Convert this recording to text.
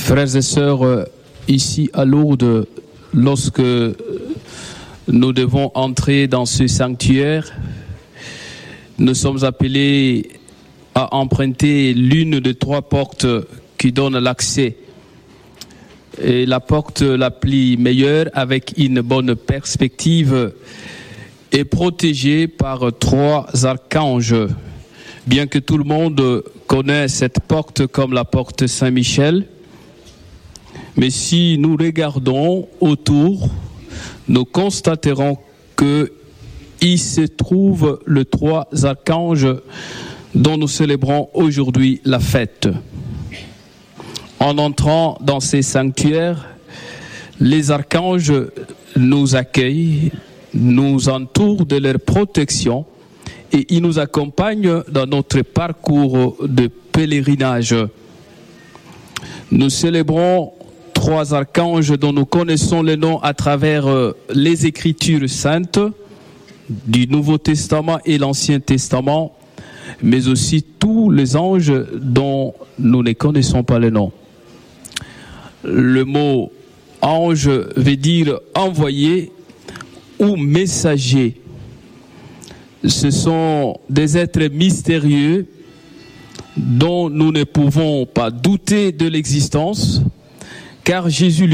Frères et sœurs, ici à Lourdes, lorsque nous devons entrer dans ce sanctuaire, nous sommes appelés à emprunter l'une des 3 portes qui donnent l'accès. Et la porte la plus meilleure, avec une bonne perspective, est protégée par 3 archanges. Bien que tout le monde connaisse cette porte comme la porte Saint-Michel, mais si nous regardons autour, nous constaterons qu'il se trouve les 3 archanges dont nous célébrons aujourd'hui la fête. En entrant dans ces sanctuaires, les archanges nous accueillent, nous entourent de leur protection et ils nous accompagnent dans notre parcours de pèlerinage. Nous célébrons 3 archanges dont nous connaissons les noms à travers les Écritures saintes du Nouveau Testament et l'Ancien Testament, mais aussi tous les anges dont nous ne connaissons pas les noms. Le mot ange veut dire envoyé ou messager. Ce sont des êtres mystérieux dont nous ne pouvons pas douter de l'existence, car Jésus